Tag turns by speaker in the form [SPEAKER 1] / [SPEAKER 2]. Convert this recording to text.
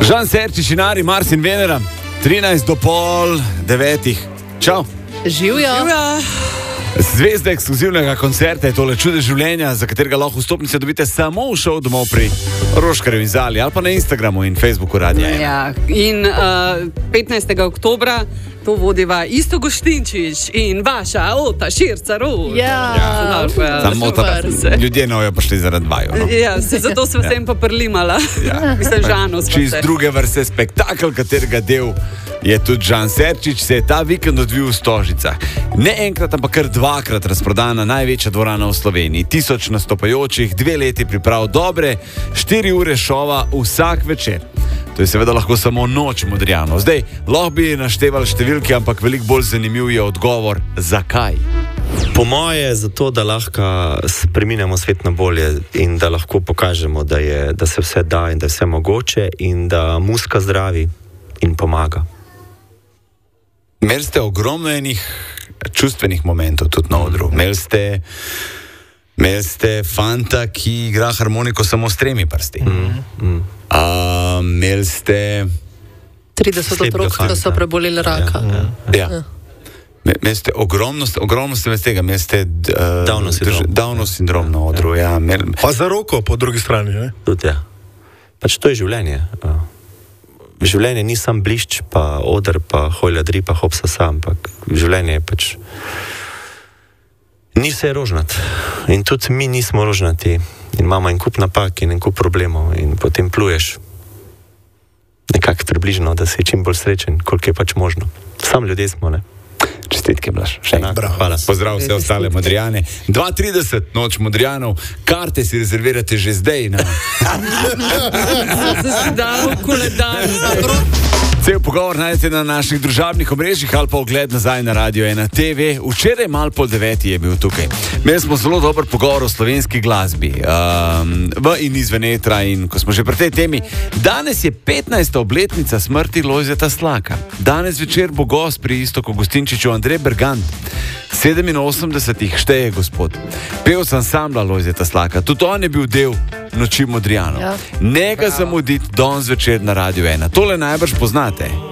[SPEAKER 1] Žan Serčič in Ari, Mars in Venera, 8:40. Čau.
[SPEAKER 2] Živjo.
[SPEAKER 1] Zvezda ekskluzivnega koncerta je tole Čude življenja, za katerega lahko vstopnice dobite samo v šov domov pri Roškarju in Zali ali pa na Instagramu in Facebooku Radia 1.
[SPEAKER 2] Ja, in 15. oktobra to vodiva Isto Goštinčič in vaša Ota Šircar.
[SPEAKER 1] Samo ljudje nojo prišli zaradi vaju. No?
[SPEAKER 2] Ja, zato se vsem pa prlimala. Ja. Mislim, Žanu smo se.
[SPEAKER 1] Čist druge vrste spektakl, katerega del je tudi Žan Serčič, se je ta vikend odvil v Stožicah. Ne enkrat, ampak kar dvakrat razprodana največja dvorana v Sloveniji. 1000 nastopajočih, 2 leti priprav, dobre 4 ure šova vsak večer. To je seveda lahko samo noč Modrijanov. Zdaj, lahko bi naštevali številke, ampak veliko bolj zanimiv je odgovor, zakaj.
[SPEAKER 3] Po moje zato, da lahko spreminjamo svet na bolje in da lahko pokažemo, da se vse da in da je vse mogoče in da muzika zdravi in pomaga.
[SPEAKER 1] Imeli ste ogromno enih čustvenih momentov tudi na odru. Imeli ste fanta, ki igra harmoniko samo s 3 prsti. Imeli ste
[SPEAKER 4] 30 otrok, ki so preboleli raka.
[SPEAKER 1] Ja. Imeli ste ogromno ste med tega. Imeli ste Downov sindrom na odru. Ja.
[SPEAKER 5] Pa za roko po drugi strani, ne?
[SPEAKER 3] Tudi ja. Pač to je življenje. Življenje ni sam blišč, pa oder, pa hojladri, pa hopsa sam, ampak življenje je pač ni vse rožnat. In tudi mi nismo rožnati. In imamo en kup napak in en kup problemov in potem pluješ nekako približno, da si čim bolj srečen, koliko je pač možno. Sam ljudje smo, ne?
[SPEAKER 1] Čestitke, Blaž. Še enkrat. Hvala. Pozdrav vse ostale Modrijane. 2:30, noč Modrijanov. Karte si rezervirate že zdaj.
[SPEAKER 2] Se dal v koledar.
[SPEAKER 1] Cel pogovor najdete na naših družabnih omrežjih ali pa ogled nazaj na Radio 1 TV. Včeraj malo po 9 je bil tukaj. Imeli smo zelo dober pogovor o slovenski glasbi v in izven etra in ko smo že pri tej temi. Danes je 15. obletnica smrti Lojzeta Slaka. Danes večer bo gost pri Iztoku Goštinčiču Andrej Bergant. 87 šteje gospod. Pevec ansambla Lojzeta Slaka. Tudi on je bil del Noči Modrijanov. Ja. Nega zamuditi danes večer na Radio 1. Tole najbrž poznate.